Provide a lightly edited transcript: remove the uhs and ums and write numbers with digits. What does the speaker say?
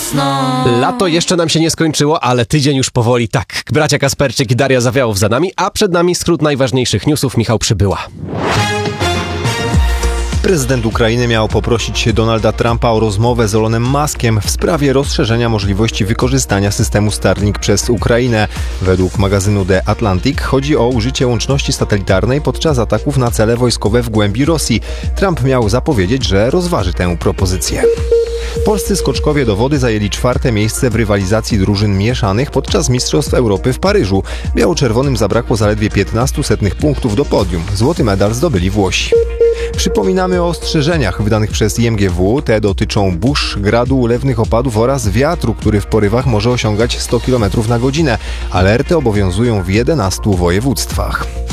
wiosną. Lato jeszcze nam się nie skończyło, ale tydzień już powoli tak. Bracia Kasperczyk i Daria Zawiałow za nami, a przed nami skrót najważniejszych newsów. Michał Przybyła. Prezydent Ukrainy miał poprosić Donalda Trumpa o rozmowę z Elonem Muskiem w sprawie rozszerzenia możliwości wykorzystania systemu Starlink przez Ukrainę. Według magazynu The Atlantic chodzi o użycie łączności satelitarnej podczas ataków na cele wojskowe w głębi Rosji. Trump miał zapowiedzieć, że rozważy tę propozycję. Polscy skoczkowie do wody zajęli 4. miejsce w rywalizacji drużyn mieszanych podczas Mistrzostw Europy w Paryżu. Biało-czerwonym zabrakło zaledwie 0,15 punktów do podium. Złoty medal zdobyli Włosi. Przypominamy o ostrzeżeniach wydanych przez IMGW. Te dotyczą burz, gradu, ulewnych opadów oraz wiatru, który w porywach może osiągać 100 km na godzinę. Alerty obowiązują w 11 województwach.